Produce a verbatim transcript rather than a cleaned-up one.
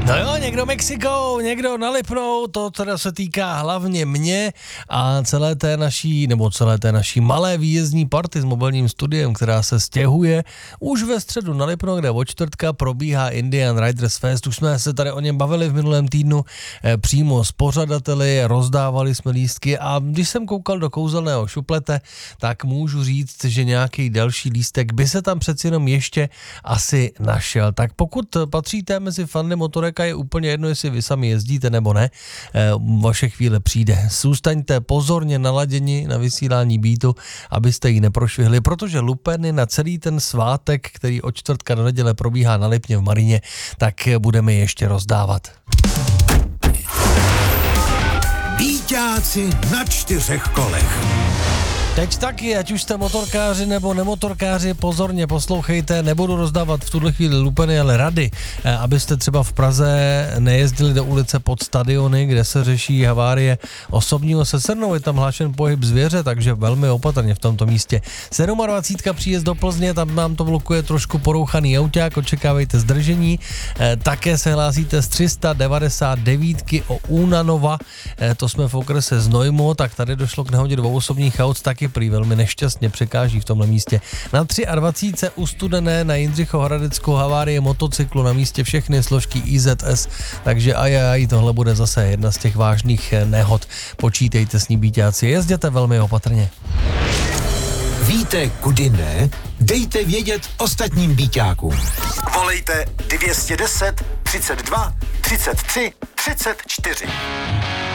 No jo, někdo Mexikou, někdo na Lipnou, to teda se týká hlavně mě a celé té naší, nebo celé té naší malé výjezdní party s mobilním studiem, která se stěhuje už ve středu na Lipno, kde od čtvrtka probíhá Indian Riders Fest. Už jsme se tady o něm bavili v minulém týdnu eh, přímo s pořadateli, rozdávali jsme lístky a když jsem koukal do kouzelného šuplete, tak můžu říct, že nějaký další lístek by se tam přeci jenom ještě asi našel. Tak pokud patříte mezi fanny motorek, je úplně jedno, jestli vy sami jezdíte nebo ne, vaše chvíle přijde. Zůstaňte pozorně naladěni na vysílání Beatu, abyste ji neprošvihli, protože lupeny na celý ten svátek, který od čtvrtka do neděle probíhá na Lipně v Marině, tak budeme ještě rozdávat. Bíťáci na čtyřech kolech. Teď taky, ať už jste motorkáři nebo nemotorkáři, pozorně poslouchejte, nebudu rozdávat v tuhle chvíli lupeny, ale rady, abyste třeba v Praze nejezdili do ulice pod stadiony, kde se řeší havárie osobního se srnou, je tam hlášen pohyb zvěře, takže velmi opatrně v tomto místě. dvacet sedm příjezd do Plzně, tam nám to blokuje trošku porouchaný auták, očekávejte zdržení, také se hlásíte z tři sta devadesát devět o Únanova, to jsme v okrese Znojmo, tak tady došlo k nehodě dvou osobních aut, taky prý velmi nešťastně překáží v tomhle místě. Na dvacet tři u Studené na Jindřichohradeckou havárie motocyklu, na místě všechny složky I Z S, takže ajajaj, tohle bude zase jedna z těch vážných nehod. Počítejte s ní, bíťáci, jezděte velmi opatrně. Víte, kudy ne? Dejte vědět ostatním bíťákům. Volejte dvě stě deset, třicet dva, třicet tři, třicet čtyři.